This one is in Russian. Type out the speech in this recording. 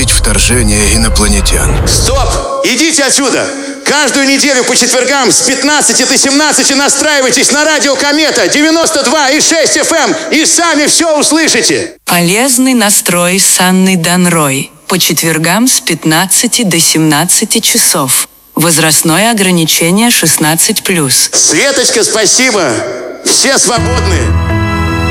предотвратить вторжение инопланетян. Стоп! Идите отсюда! Каждую неделю по четвергам с 15 до 17 настраивайтесь на радио Комета 92,6 FM и сами все услышите. Полезный настрой с Анной Данрой. По четвергам с 15 до 17 часов. Возрастное ограничение 16+. Светочка, спасибо. Все свободны.